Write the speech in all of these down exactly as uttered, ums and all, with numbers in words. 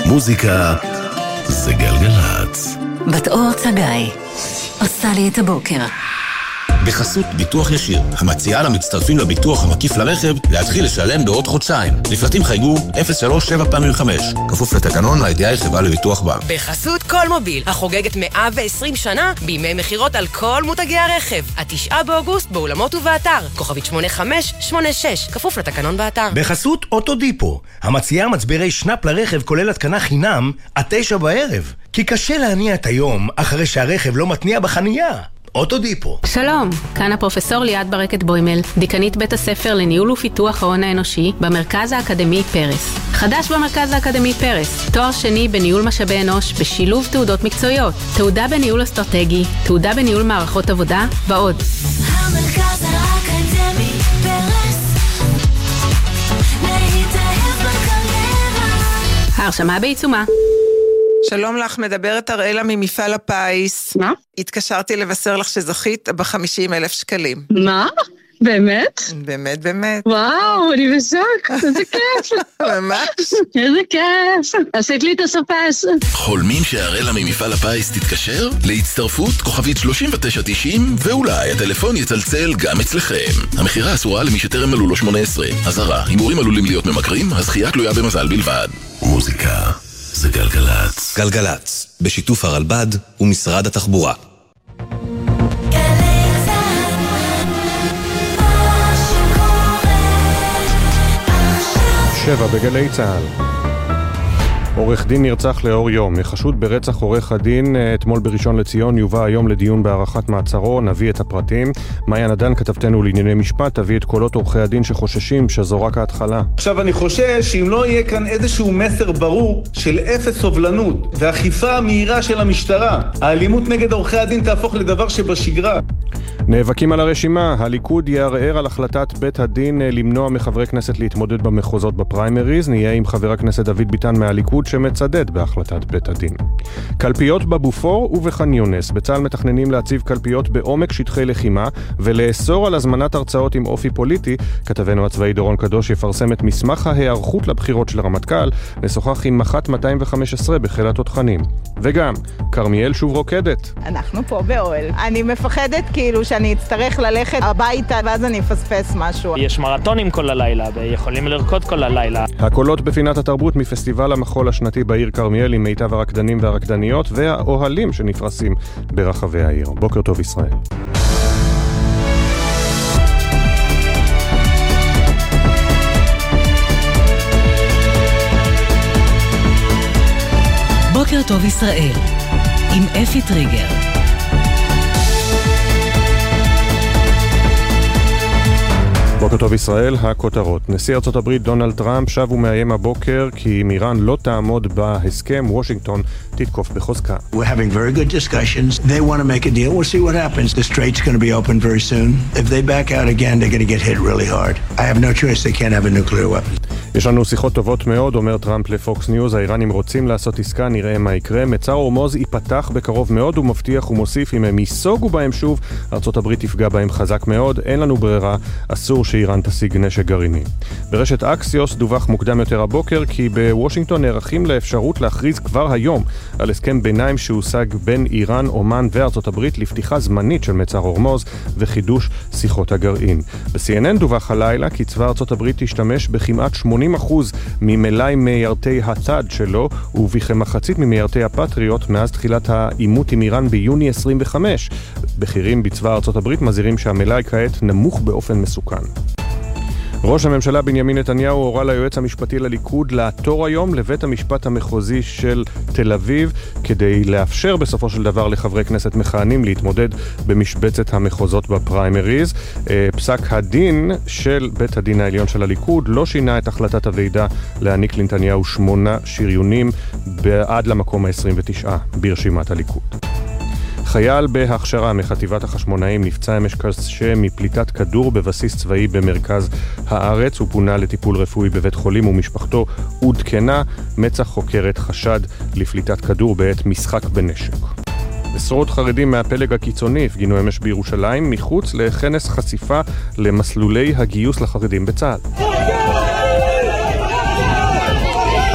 מוזיקה זה גלגלצ. בת אור צגאי עושה לי את הבוקר. בחסות ביטוח ישיר, המציעה למצטרפים לביטוח המקיף לרכב להתחיל לשלם בעוד חודשיים. לפרטים חייגו אפס שלוש שבע פעמים חמש, כפוף לתקנון לידיעה חברה לביטוח בע"מ. בחסות כל מוביל, החוגגת מאה ועשרים שנה בימי מחירות על כל מותגי הרכב. התשעה באוגוסט באולמות ובאתר, כוכבית שמונה חמש שמונה שש, כפוף לתקנון באתר. בחסות אוטודיפו, המציעה מצברי שנאפ לרכב כולל התקנה חינם עד תשע בערב. כי קשה להניע את היום אחרי שהרכב לא מתניע בחנייה. אוטודיפו. שלום, כאן הפרופסור ליאת ברקת בוימל, דיקנית בית הספר לניהול ופיתוח ההון האנושי במרכז האקדמי פרס. חדש במרכז האקדמי פרס, תואר שני בניהול משאבי אנוש בשילוב תעודות מקצועיות, תעודה בניהול אסטרטגי, תעודה בניהול מערכות עבודה ועוד. המרכז האקדמי פרס, להתאהב בקריירה. ההרשמה בעיצומה. שלום לך, מדברת אראלה ממפעל הפיס. מה? התקשרתי לבשר לך שזכית ב-חמישים אלף שקלים. מה? באמת? באמת, באמת. וואו, אני בשוק, איזה כיף. ממש. איזה כיף. עשית לי את הסופס. חולמים שהאראלה ממפעל הפיס תתקשר? להצטרפות כוכבית שלושים ותשע תשעים, ואולי הטלפון יצלצל גם אצלכם. המחירה אסורה למי שטרם מלאו לו שמונה עשרה. אזהרה, הימורים עלולים להיות ממכרים, הזכייה תלויה במזל בלבד. מוזיקה זה גלגלצ. גלגלצ, בשיתוף הרלב"ד ומשרד התחבורה. שבע בגלי צהל. עורך דין נרצח לאור יום. החשוד ברצח עורך הדין אתמול בראשון לציון יובא היום לדיון בהארכת מעצרו. נביא את הפרטים. מאיה נדן, כתבתנו לענייני משפט, תביא את קולות עורכי הדין שחוששים שזו רק ההתחלה. עכשיו אני חושש שאם לא יהיה כאן איזשהו מסר ברור של אפס סובלנות ואכיפה מהירה של המשטרה, האלימות נגד עורכי הדין תהפוך לדבר שבשגרה. נאבקים על הרשימה. הליכוד יערער על החלטת בית הדין למנוע מחברי כנסת להתמודד במחוזות בפריימריז. נהיה עם חבר הכנסת דוד ביטן מהליכוד שמצדד בהחלטת בית הדין. קלפיות בבופור ובח'אן יונס. בצה"ל מתכננים להציב קלפיות בעומק שטחי לחימה ולאסור על הזמנת הרצאות עם אופי פוליטי. כתבנו הצבאי דורון קדוש יפרסם את מסמך ההיערכות לבחירות של הרמטכ"ל. נשוחח עם מח"ט מאתיים וחמש עשרה בחיל התותחנים. וגם, כרמיאל שוב רוקדת. אנחנו פה באוהל. אני מפחדת כאילו שאני אצטרך ללכת הביתה ואז אני אפספס משהו. יש מרתונים כל הלילה ויכולים לרקוד כל הלילה. הקולות בפינת התרבות מפסטיבל המחול השנתי בעיר כרמיאל עם מיטב הרקדנים והרקדניות והאוהלים שנפרסים ברחבי העיר. בוקר טוב ישראל. בוקר טוב ישראל עם אפי טריגר. בוקר טוב ישראל, הכותרות. נשיא ארצות הברית דונלד טראמפ שב ומאיים הבוקר כי אם איראן לא תעמוד בהסכם, וושינגטון תתקוף בחוזקה. We're having very good discussions. They want to make a deal. We'll see what happens. The strait's going to be open very soon. If they back out again, they're going to get hit really hard. I have no choice. They can't have a nuclear weapon. יש לנו שיחות טובות מאוד, אומר טראמפ לפוקס ניוז. האיראנים רוצים לעשות עסקה, נראה מה יקרה. מצר הורמוז ייפתח בקרוב מאוד, הוא מבטיח ומוסיף, אם הם ייסוגו בהם שוב, ארצות הברית תפגע בהם חזק מאוד. אין לנו ברירה, אסור שאיראן תשיג נשק גרעיני. ברשת אקסיוס דווח מוקדם יותר הבוקר כי בוושינגטון נערכים לאפשרות להכריז כבר היום על הסכם ביניים שהושג בין איראן, אומן וארצות הברית לפתיחה זמנית של מצר הורמוז וחידוש שיחות הגרעין. ב-סי אן אן דווח הלילה כי צבא ארצות הברית תשתמש בכמעט שמונים אחוז ממלאי מיירטי הצד שלו ובכמחצית ממיירטי הפטריוט מאז תחילת העימות עם איראן ביוני עשרים וחמש. בכירים בצבא ארצות הברית מזהירים שהמלאי כעת נמוך באופן מסוכן. ראש הממשלה בנימין נתניהו הורה ליועץ המשפטי לליכוד לעתור היום לבית המשפט המחוזי של תל אביב כדי לאפשר בסופו של דבר לחברי כנסת מכהנים להתמודד במשבצת המחוזות בפריימריז. פסק הדין של בית הדין העליון של הליכוד לא שינה את החלטת הוועידה להעניק לנתניהו שמונה שריונים עד למקום ה-עשרים ותשע ברשימת הליכוד. חייל בהכשרה מחטיבת החשמונאים נפצע אמש קשה מפליטת כדור בבסיס צבאי במרכז הארץ. הוא פונה לטיפול רפואי בבית חולים ומשפחתו עודכנה. מצ"ח חוקרת חשד לפליטת כדור בעת משחק בנשק. עשרות חרדים מהפלג הקיצוני הפגינו אמש בירושלים מחוץ לכנס חשיפה למסלולי הגיוס לחרדים בצה"ל.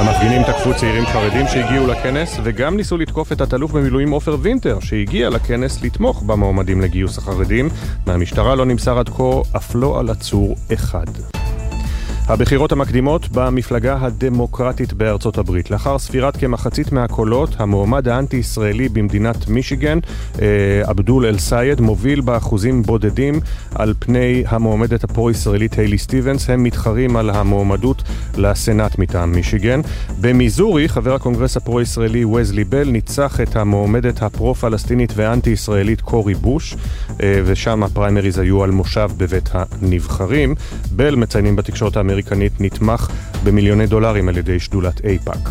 המפגינים תקפו צעירים חרדים שהגיעו לכנס וגם ניסו לתקוף את התלוף במילואים עופר וינטר שהגיע לכנס לתמוך במועמדים לגיוס החרדים. מהמשטרה לא נמסר עד כה אף לא על עצור אחד. הבחירות המקדימות במפלגה הדמוקרטית בארצות הברית. לאחר ספירת כמחצית מהקולות, המועמד האנטי-ישראלי במדינת מישיגן, אבדול אל-סייד, מוביל באחוזים בודדים על פני המועמדת הפרו-ישראלית היילי סטיבנס. הם מתחרים על המועמדות לסנאט מטעם מישיגן. במיזורי, חבר הקונגרס הפרו-ישראלי וזלי בל ניצח את המועמדת הפרו-פלסטינית ואנטי-ישראלית קורי בוש, ושם הפריימריז היו על מושב בבית הנבחרים. בל, מציינים בתקשורת האמריקנית, אמריקנית, נתמך במיליוני דולרים על ידי שדולת אייפאק.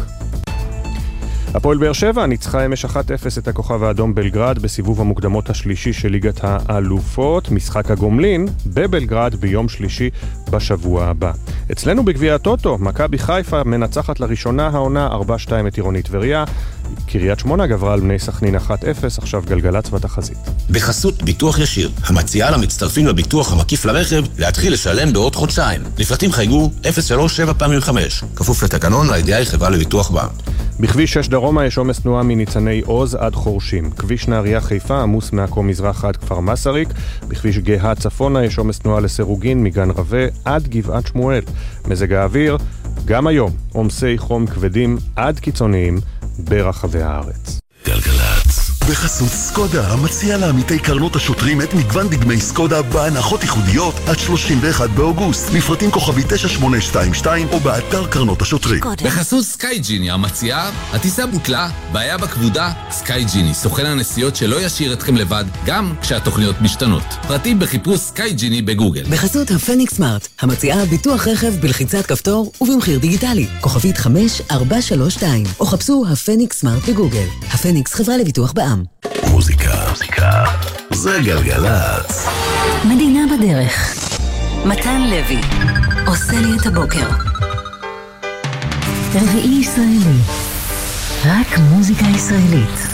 הפועל באר שבע ניצחה אמש אחת אפס את הכוכב האדום בלגרד בסיבוב המוקדמות השלישי של ליגת האלופות. משחק הגומלין בבלגרד ביום שלישי בשבוע הבא. אצלנו בגביע הטוטו, מכבי חיפה מנצחת לראשונה העונה ארבע שתיים את עירוני טבריה. קריית שמונה גברה על בני סכנין אחת אפס. עכשיו גלגלצ ותחזית. בחסות ביטוח ישיר, המציעה למצטרפים לביטוח המקיף לרכב להתחיל לשלם בעוד חודשיים. לפרטים חייגו אפס שלוש שבע פעמים חמש. כפוף לתקנון לידיעה חברה לביטוח בע"מ. בכביש שש דרומה יש עומס תנועה מניצני עוז עד חורשים. כביש נהריה חיפה עמוס מעכו מזרח עד כפר מסריק. בכביש גאה צפונה יש עומס תנועה לסירוגין מגן רווה עד גבעת שמואל. מזג האוויר, גם היום עומסי חום כבדים עד קיצוניים ברחבי הארץ. גלגלצ. בחסות סקודה, המציע לעמיתי קרנות השוטרים את מגוון דגמי סקודה בהנחות ייחודיות עד שלושים ואחד באוגוסט. מפרטים כוכבי תשע שמונה שתיים שתיים או באתר קרנות השוטרים. בחסות סקייג'יני, המציעה, הטיסה בוטלה, בעיה בכבודה, סקייג'יני, סוכן הנסיעות שלא ישאיר אתכם לבד, גם כשהתוכניות משתנות. פרטים בחיפוש סקייג'יני בגוגל. בחסות הפניקס סמארט, המציעה ביטוח רכב בלחיצת כפתור ובמחיר דיגיטלי. כוכבית חמש ארבע שלוש שתיים, או חפשו הפניקס סמארט בגוגל. הפניקס חברה לביטוח בע"מ. מוזיקה, מוזיקה, זה גלגלצ. מדינה בדרך. מתן לוי, עושה לי את הבוקר. רביעי ישראלי, רק מוזיקה ישראלית.